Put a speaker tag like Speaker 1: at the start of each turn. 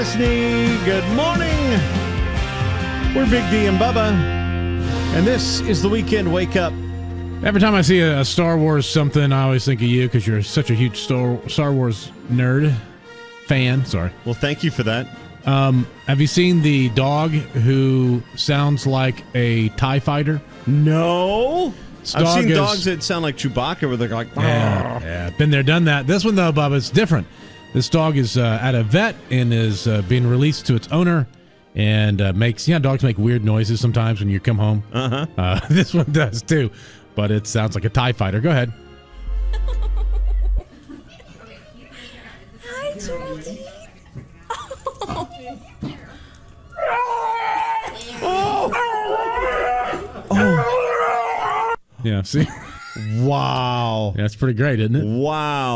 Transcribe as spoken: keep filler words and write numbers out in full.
Speaker 1: Good morning. We're Big D and Bubba, and this is the Weekend Wake Up.
Speaker 2: Every time I see a, a Star Wars something, I always think of you because you're such a huge Star, Star Wars nerd fan. Sorry.
Speaker 1: Well, thank you for that.
Speaker 2: Um, have you seen the dog who sounds like a TIE fighter?
Speaker 1: No.
Speaker 2: This
Speaker 1: I've
Speaker 2: dog
Speaker 1: seen
Speaker 2: is-
Speaker 1: dogs that sound like Chewbacca where they're like,
Speaker 2: Yeah, yeah, been there, done that. This one, though, Bubba, it's different. This dog is uh, at a vet and is uh, being released to its owner and uh, makes, you know, dogs make weird noises sometimes when you come home.
Speaker 1: uh-huh.
Speaker 2: Uh, this one does, too, but it sounds like a TIE fighter. Go ahead.
Speaker 3: Hi, Geraldine.
Speaker 2: Yeah, see?
Speaker 1: Wow.
Speaker 2: Yeah, that's pretty great, isn't it?
Speaker 1: Wow.